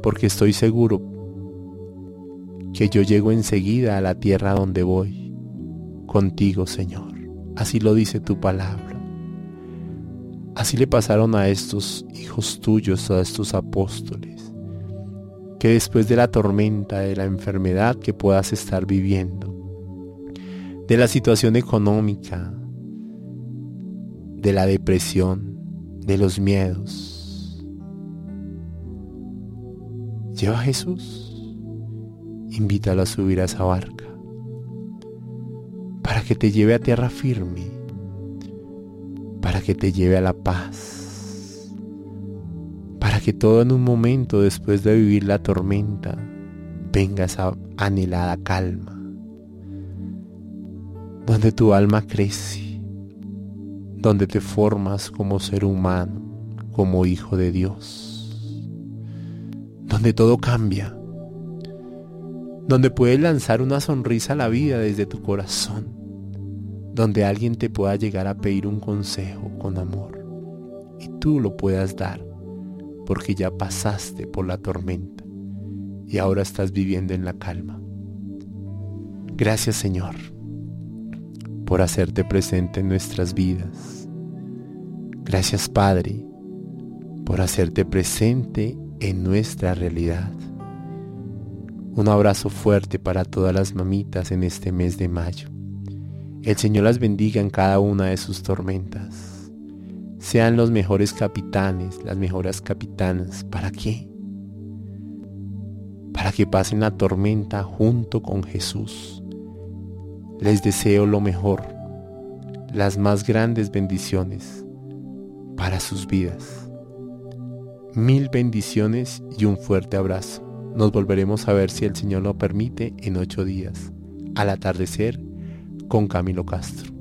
porque estoy seguro que yo llego enseguida a la tierra donde voy, contigo, Señor. Así lo dice tu palabra. Así le pasaron a estos hijos tuyos, a estos apóstoles, que después de la tormenta, de la enfermedad que puedas estar viviendo, de la situación económica, de la depresión, de los miedos, lleva a Jesús, invítalo a subir a esa barca, para que te lleve a tierra firme, para que te lleve a la paz, para que todo en un momento después de vivir la tormenta venga esa anhelada calma, donde tu alma crece, donde te formas como ser humano, como hijo de Dios, donde todo cambia, donde puedes lanzar una sonrisa a la vida desde tu corazón, donde alguien te pueda llegar a pedir un consejo con amor y tú lo puedas dar porque ya pasaste por la tormenta y ahora estás viviendo en la calma. Gracias, Señor, por hacerte presente en nuestras vidas. Gracias, Padre, por hacerte presente en nuestra realidad. Un abrazo fuerte para todas las mamitas en este mes de mayo. El Señor las bendiga en cada una de sus tormentas. Sean los mejores capitanes, las mejores capitanas. ¿Para qué? Para que pasen la tormenta junto con Jesús. Les deseo lo mejor, las más grandes bendiciones para sus vidas. 1000 bendiciones y un fuerte abrazo. Nos volveremos a ver, si el Señor lo permite, en 8 días, al atardecer, con Camilo Castro.